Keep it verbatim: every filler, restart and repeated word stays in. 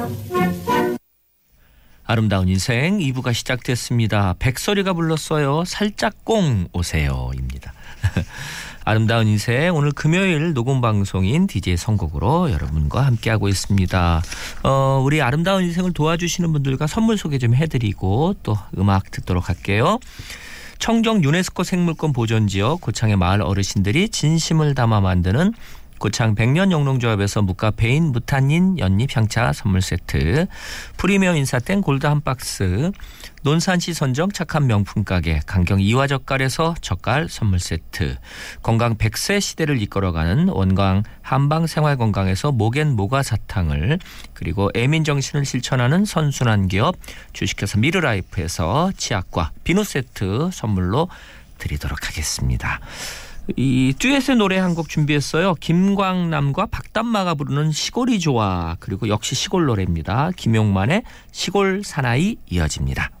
아름다운 인생 이 부가 시작됐습니다. 백설이가 불렀어요. 살짝 꽁 오세요입니다. 아름다운 인생 오늘 금요일 녹음 방송인 디제이 선곡으로 여러분과 함께하고 있습니다. 어, 우리 아름다운 인생을 도와주시는 분들과 선물 소개 좀 해드리고 또 음악 듣도록 할게요. 청정 유네스코 생물권 보존지역 고창의 마을 어르신들이 진심을 담아 만드는 고창 백년 영농조합에서 무카페인 무탄닌 연잎 향차 선물 세트, 프리미엄 인사땡 골드 한 박스, 논산시 선정 착한 명품 가게 강경 이화젓갈에서 젓갈 선물 세트, 건강 백 세 시대를 이끌어가는 원광 한방생활건강에서 목엔 모가 사탕을, 그리고 애민 정신을 실천하는 선순환 기업 주식회사 미르라이프에서 치약과 비누 세트 선물로 드리도록 하겠습니다. 이 듀엣의 노래 한 곡 준비했어요. 김광남과 박담마가 부르는 시골이 좋아, 그리고 역시 시골 노래입니다. 김용만의 시골 사나이 이어집니다.